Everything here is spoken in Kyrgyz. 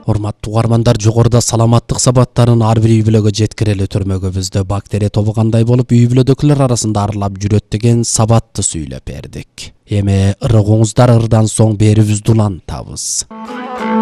Урматтуу угармандар, жогоруда саламаттык сабаттарын ар бир үй бүлөгө жеткирели төрмөгүбүздө бактерия тобу кандай болуп үй бүлөдөгүлөр арасында арылап жүрөт деген сабатты сүйлөп бердик. Эми ырыгыңыздар, ырдан соң берибизди улантабыз.